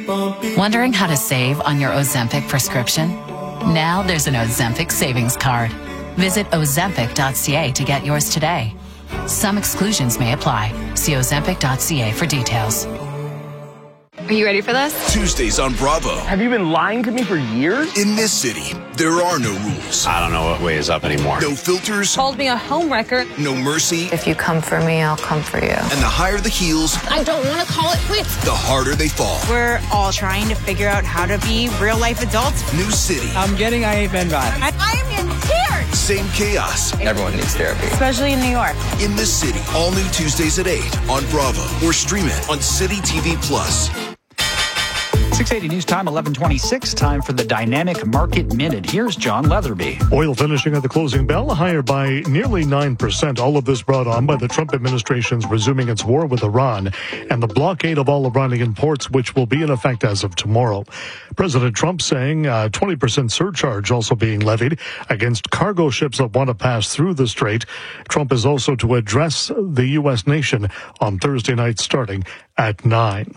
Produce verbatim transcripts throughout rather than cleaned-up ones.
Wondering how to save on your Ozempic prescription? Now there's an Ozempic savings card. Visit ozempic dot c a to get yours today. Some exclusions may apply. See ozempic dot c a for details. Are you ready for this? Tuesdays on Bravo. Have you been lying to me for years? In this city, there are no rules. I don't know what way is up anymore. No filters. Called me a homewrecker. No mercy. If you come for me, I'll come for you. And the higher the heels, I don't want to call it quits. the harder they fall. We're all trying to figure out how to be real-life adults. New city. I'm getting I Ain't Been vibes. I, I am in tears. Same chaos. Everyone needs therapy. Especially in New York. In this city. All new Tuesdays at eight on Bravo. Or stream it on City T V Plus. six eighty News Time, eleven twenty-six. Time for the Dynamic Market Minute. Here's John Leatherby. Oil finishing at the closing bell, higher by nearly nine percent. All of this brought on by the Trump administration's resuming its war with Iran and the blockade of all Iranian ports, which will be in effect as of tomorrow. President Trump saying a twenty percent surcharge also being levied against cargo ships that want to pass through the strait. Trump is also to address the U S nation on Thursday night starting at nine.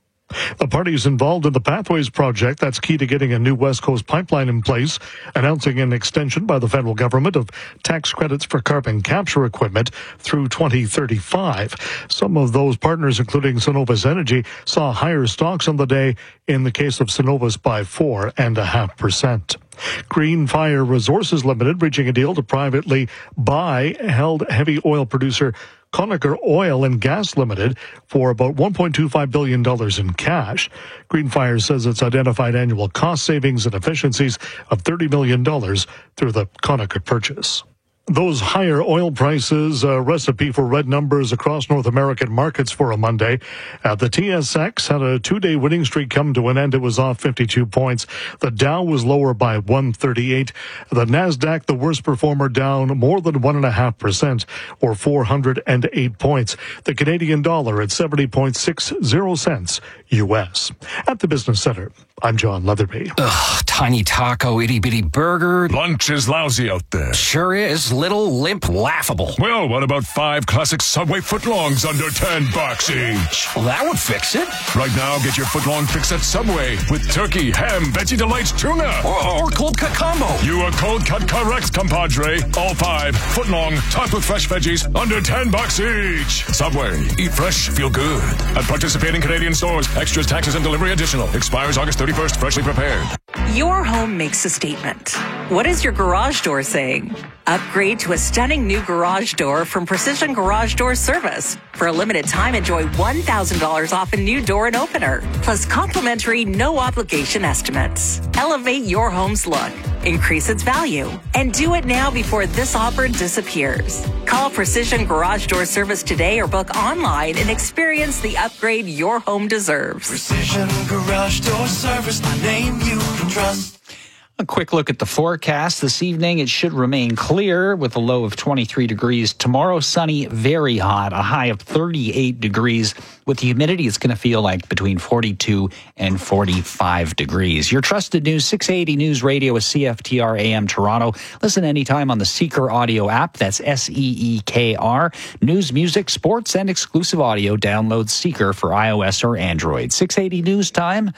The parties involved in the Pathways project, that's key to getting a new West Coast pipeline in place, announcing an extension by the federal government of tax credits for carbon capture equipment through twenty thirty-five. Some of those partners, including Cenovus Energy, saw higher stocks on the day, in the case of Cenovus by four and a half percent. Green Fire Resources Limited reaching a deal to privately buy held heavy oil producer Conacher Oil and Gas Limited for about one point two five billion dollars in cash. Greenfire says it's identified annual cost savings and efficiencies of thirty million dollars through the Conacher purchase. Those higher oil prices, a recipe for red numbers across North American markets for a Monday. Uh, the T S X had a two-day winning streak come to an end. It was off fifty-two points. The Dow was lower by one thirty-eight. The NASDAQ, the worst performer, down more than one point five percent, or four hundred eight points. The Canadian dollar at seventy point six zero cents U S. At the Business Center, I'm John Leatherby. Ugh, tiny taco, itty-bitty burger. Lunch is lousy out there. Sure is. Little, limp, laughable. Well, what about five classic Subway footlongs under ten bucks each? Well, that would fix it. Right now, get your footlong fix at Subway with turkey, ham, Betsy Delights tuna. Or, or cold cut combo. You are cold cut correct, compadre. All five footlong, topped with fresh veggies, under ten bucks each. Subway. Eat fresh, feel good. At participating Canadian stores. Extras, taxes, and delivery additional. Expires August thirty-first. Freshly prepared. Your home makes a statement. What is your garage door saying? Upgrade to a stunning new garage door from Precision Garage Door Service. For a limited time, enjoy one thousand dollars off a new door and opener, plus complimentary no-obligation estimates. Elevate your home's look, increase its value, and do it now before this offer disappears. Call Precision Garage Door Service today or book online and experience the upgrade your home deserves. Precision Garage Door Service, the name you can trust. A quick look at the forecast. This evening, it should remain clear with a low of twenty-three degrees. Tomorrow, sunny, very hot, a high of thirty-eight degrees. With the humidity, it's going to feel like between forty-two and forty-five degrees. Your trusted news, six eighty News Radio is C F T R A M Toronto. Listen anytime on the Seeker audio app. That's S E E K R. News, music, sports, and exclusive audio. Download Seeker for iOS or Android. six eighty News Time,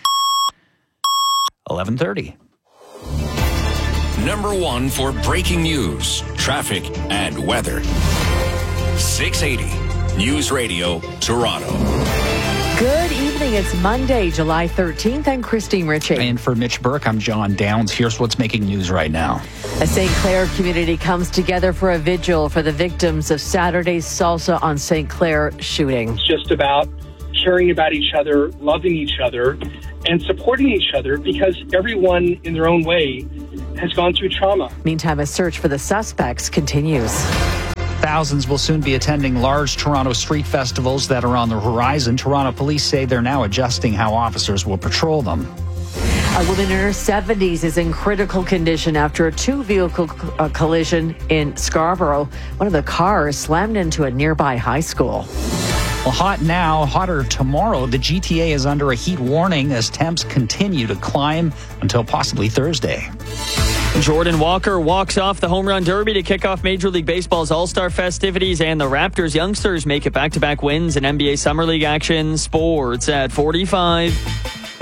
eleven thirty. Number one for breaking news, traffic, and weather. six eighty News Radio, Toronto. Good evening. It's Monday, July thirteenth. I'm Christine Ritchie. And for Mitch Burke, I'm John Downs. Here's what's making news right now. A Saint Clair community comes together for a vigil for the victims of Saturday's Salsa on Saint Clair shooting. It's just about caring about each other, loving each other, and supporting each other, because everyone in their own way has gone through trauma. Meantime, a search for the suspects continues. Thousands will soon be attending large Toronto street festivals that are on the horizon. Toronto police say they're now adjusting how officers will patrol them. A woman in her seventies is in critical condition after a two-vehicle uh, collision in Scarborough. One of the cars slammed into a nearby high school. Well, hot now, hotter tomorrow. The G T A is under a heat warning as temps continue to climb until possibly Thursday. Jordan Walker walks off the Home Run Derby to kick off Major League Baseball's All-Star festivities, and the Raptors youngsters make it back-to-back wins in N B A Summer League action. Sports at forty-five.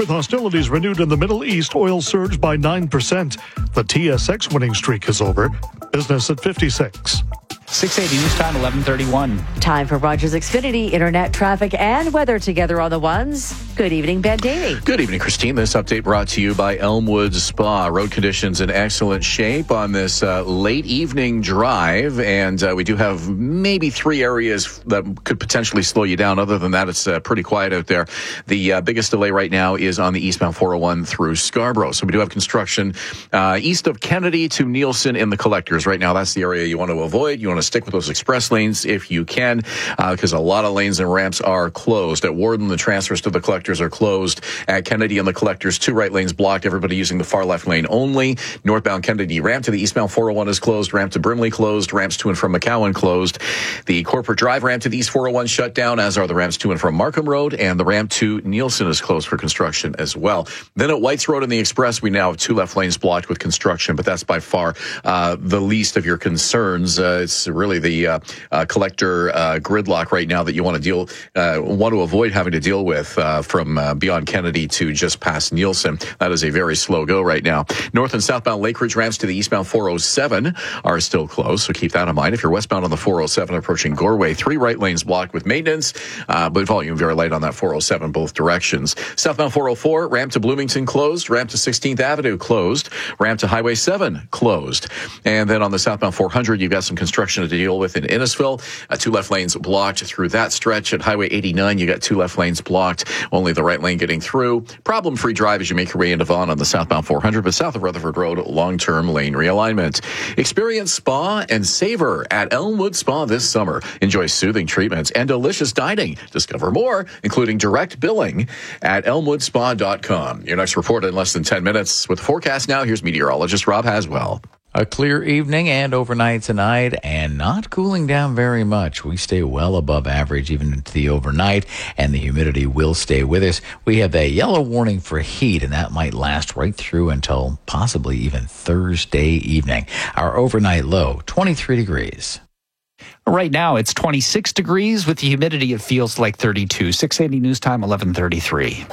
With hostilities renewed in the Middle East, oil surged by nine percent. The T S X winning streak is over. Business at fifty-six. six eighty News Time, eleven thirty-one. Time for Rogers Xfinity, internet traffic and weather together on the ones. Good evening, Ben Daly. Good evening, Christine. This update brought to you by Elmwood Spa. Road conditions in excellent shape on this uh, late evening drive, and uh, we do have maybe three areas that could potentially slow you down. Other than that, it's uh, pretty quiet out there. The uh, biggest delay right now is on the eastbound four oh one through Scarborough. So we do have construction uh, east of Kennedy to Nielsen in the collectors. Right now, that's the area you want to avoid. You want to stick with those express lanes if you can, because uh, a lot of lanes and ramps are closed. At Warden, the transfers to the collectors are closed. At Kennedy and the collectors, two right lanes blocked. Everybody using the far left lane only. Northbound Kennedy ramp to the eastbound four oh one is closed. Ramp to Brimley closed. Ramps to and from McCowan closed. The Corporate Drive ramp to the east four oh one shut down, as are the ramps to and from Markham Road, and the ramp to Nielsen is closed for construction as well. Then at Whites Road and the Express, we now have two left lanes blocked with construction, but that's by far uh, the least of your concerns. Uh, it's really the uh, uh, collector uh, gridlock right now that you want to deal, uh, want to avoid having to deal with uh, from uh, beyond Kennedy to just past Nielsen. That is a very slow go right now. North and southbound Lake Ridge ramps to the eastbound four oh seven are still closed, so keep that in mind. If you're westbound on the four oh seven approaching Goreway, three right lanes blocked with maintenance, uh, but volume very light on that four oh seven both directions. Southbound four oh four, ramp to Bloomington closed, ramp to sixteenth Avenue closed, ramp to Highway seven closed. And then on the southbound four hundred, you've got some construction to deal with in Innisfil. Uh, two left lanes blocked through that stretch. At Highway eighty-nine, you got two left lanes blocked, only the right lane getting through. Problem-free drive as you make your way into Vaughan on the southbound four hundred, but south of Rutherford Road, long-term lane realignment. Experience spa and savor at Elmwood Spa this summer. Enjoy soothing treatments and delicious dining. Discover more, including direct billing, at elmwood spa dot com. Your next report in less than ten minutes. With the forecast now, here's meteorologist Rob Haswell. A clear evening and overnight tonight, and not cooling down very much. We stay well above average even into the overnight, and the humidity will stay with us. We have a yellow warning for heat, and that might last right through until possibly even Thursday evening. Our overnight low, twenty-three degrees. Right now, it's twenty-six degrees. With the humidity, it feels like thirty-two. six eighty News Time, eleven thirty-three.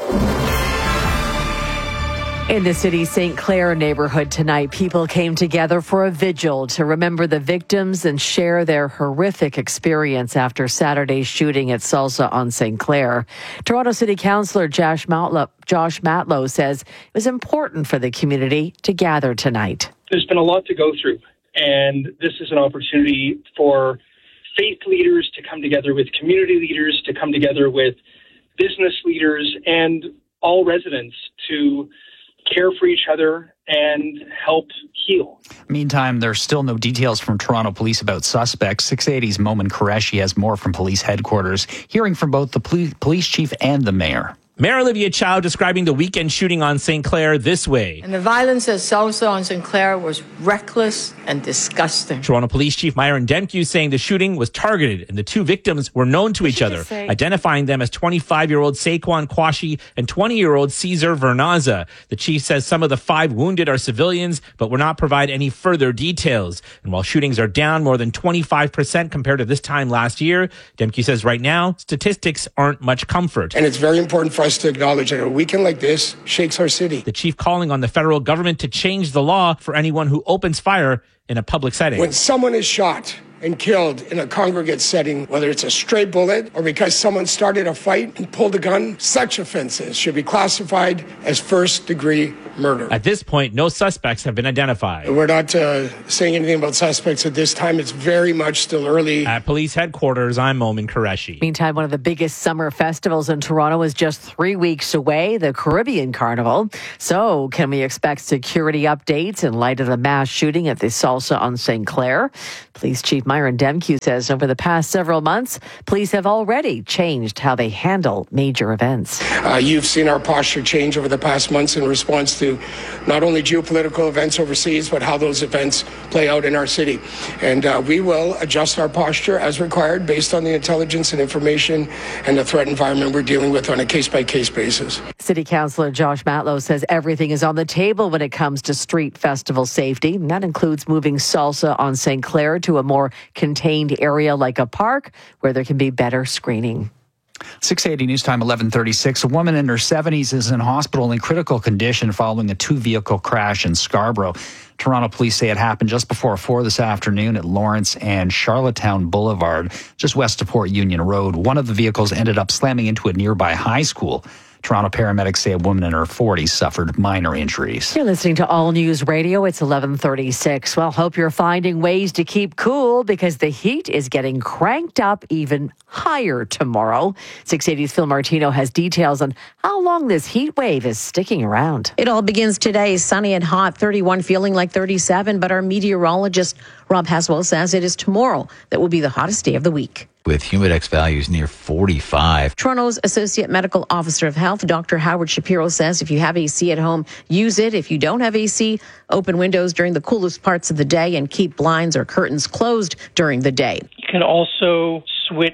In the city's Saint Clair neighborhood tonight, people came together for a vigil to remember the victims and share their horrific experience after Saturday's shooting at Salsa on Saint Clair. Toronto City Councillor Josh Matlow, Josh Matlow says it was important for the community to gather tonight. There's been a lot to go through, and this is an opportunity for faith leaders to come together with community leaders, to come together with business leaders, and all residents to care for each other and help heal. Meantime, there's still no details from Toronto Police about suspects. six eighty's Momin Qureshi has more from police headquarters, hearing from both the poli- police chief and the mayor. Mayor Olivia Chow describing the weekend shooting on Saint Clair this way. And the violence at Salsa on Saint Clair was reckless and disgusting. Toronto Police Chief Myron Demke saying the shooting was targeted and the two victims were known to each other, identifying them as twenty-five-year-old Saquon Quashi and twenty-year-old Cesar Vernaza. The chief says some of the five wounded are civilians, but will not provide any further details. And while shootings are down more than twenty-five percent compared to this time last year, Demke says right now, statistics aren't much comfort. And it's very important for us to acknowledge that a weekend like this shakes our city. The chief calling on the federal government to change the law for anyone who opens fire in a public setting. When someone is shot and killed in a congregate setting, whether it's a stray bullet or because someone started a fight and pulled a gun, such offenses should be classified as first-degree murder. At this point, no suspects have been identified. We're not uh, saying anything about suspects at this time. It's very much still early. At police headquarters, I'm Momin Qureshi. Meantime, one of the biggest summer festivals in Toronto is just three weeks away, the Caribbean Carnival. So can we expect security updates in light of the mass shooting at the Salsa on Saint Clair? Police Chief Myron Demke says over the past several months, police have already changed how they handle major events. Uh, you've seen our posture change over the past months in response to not only geopolitical events overseas, but how those events play out in our city. And uh, we will adjust our posture as required based on the intelligence and information and the threat environment we're dealing with on a case-by-case basis. City Councillor Josh Matlow says everything is on the table when it comes to street festival safety. And that includes moving Salsa on Saint Clair to a more contained area like a park where there can be better screening. six eighty News Time, eleven thirty-six. A woman in her seventies is in hospital in critical condition following a two-vehicle crash in Scarborough. Toronto police say it happened just before four this afternoon at Lawrence and Charlottetown Boulevard, just west of Port Union Road. One of the vehicles ended up slamming into a nearby high school. Toronto paramedics say a woman in her forties suffered minor injuries. You're listening to All News Radio. It's eleven thirty-six. Well, hope you're finding ways to keep cool because the heat is getting cranked up even higher tomorrow. six eighty's Phil Martino has details on how long this heat wave is sticking around. It all begins today, sunny and hot, thirty-one feeling like thirty-seven, but our meteorologist Rob Haswell says it is tomorrow that will be the hottest day of the week. With Humidex values near forty-five. Toronto's Associate Medical Officer of Health, Doctor Howard Shapiro, says if you have A C at home, use it. If you don't have A C, open windows during the coolest parts of the day and keep blinds or curtains closed during the day. You can also switch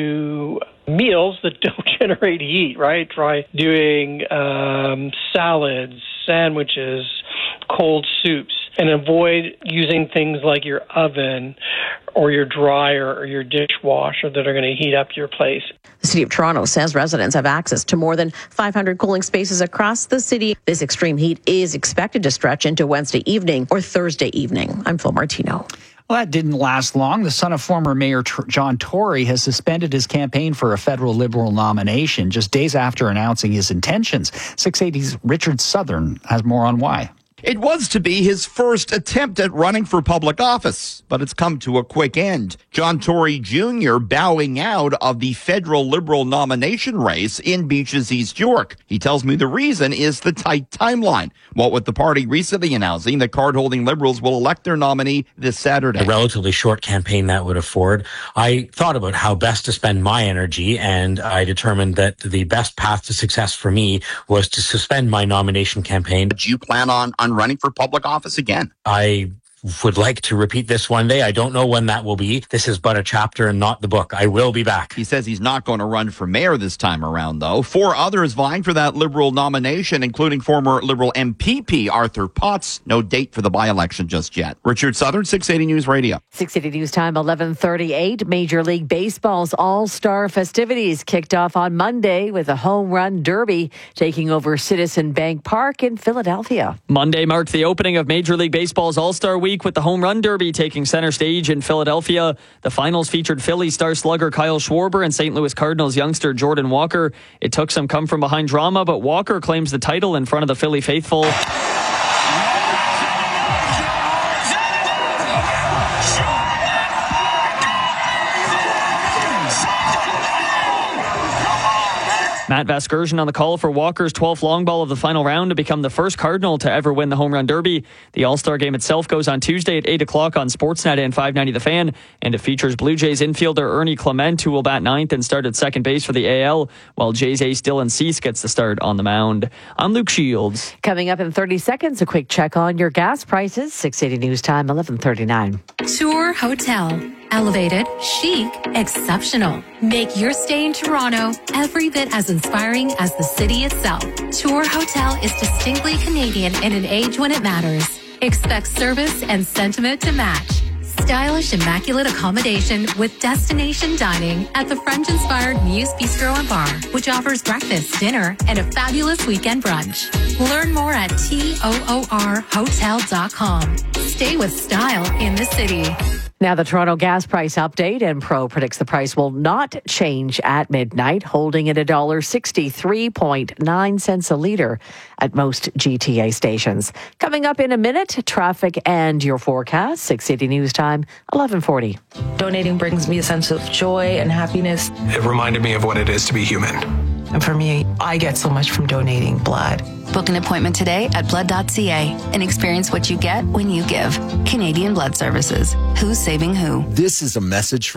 to meals that don't generate heat, right? Try doing um, salads, sandwiches, cold soups, and avoid using things like your oven or your dryer or your dishwasher that are going to heat up your place. The City of Toronto says residents have access to more than five hundred cooling spaces across the city. This extreme heat is expected to stretch into Wednesday evening or Thursday evening. I'm Phil Martino. Well, that didn't last long. The son of former Mayor John Tory has suspended his campaign for a federal Liberal nomination just days after announcing his intentions. six eighty's Richard Southern has more on why. It was to be his first attempt at running for public office, but it's come to a quick end. John Tory Junior bowing out of the federal Liberal nomination race in Beaches, East York. He tells me the reason is the tight timeline. What with the party recently announcing that card-holding Liberals will elect their nominee this Saturday. A relatively short campaign that would afford. I thought about how best to spend my energy, and I determined that the best path to success for me was to suspend my nomination campaign. Do you plan on, on running for public office again? I would like to repeat this one day. I don't know when that will be. This is but a chapter and not the book. I will be back. He says he's not going to run for mayor this time around, though. Four others vying for that Liberal nomination, including former Liberal M P P Arthur Potts. No date for the by-election just yet. Richard Southern, six eighty News Radio. six eighty News Time, eleven thirty-eight. Major League Baseball's All-Star festivities kicked off on Monday with a home run derby taking over Citizen Bank Park in Philadelphia. Monday marked the opening of Major League Baseball's All-Star Week with the home run derby taking center stage in Philadelphia. The finals featured Philly star slugger Kyle Schwarber and Saint Louis Cardinals youngster Jordan Walker. It took some come-from-behind drama, but Walker claims the title in front of the Philly faithful. Matt Vasgersian on the call for Walker's twelfth long ball of the final round to become the first Cardinal to ever win the home run derby. The All-Star game itself goes on Tuesday at eight o'clock on Sportsnet and five ninety The Fan, and it features Blue Jays infielder Ernie Clement, who will bat ninth and start at second base for the A L, while Jays ace Dylan Cease gets the start on the mound. I'm Luke Shields. Coming up in thirty seconds, a quick check on your gas prices. six eighty News Time, eleven thirty-nine. Tour Hotel. Elevated, chic, exceptional. Make your stay in Toronto every bit as inspiring as the city itself. Tour Hotel is distinctly Canadian in an age when it matters. Expect service and sentiment to match. Stylish, immaculate accommodation with destination dining at the French-inspired Muse Bistro and Bar, which offers breakfast, dinner, and a fabulous weekend brunch. Learn more at toor hotel dot com. Stay with style in the city. Now the Toronto gas price update, and Pro predicts the price will not change at midnight, holding at one dollar sixty-three point nine cents a litre at most G T A stations. Coming up in a minute, traffic and your forecast. six eighty News Time, eleven forty. Donating brings me a sense of joy and happiness. It reminded me of what it is to be human. And for me, I get so much from donating blood. Book an appointment today at blood dot c a and experience what you get when you give. Canadian Blood Services. Who's saving who? This is a message from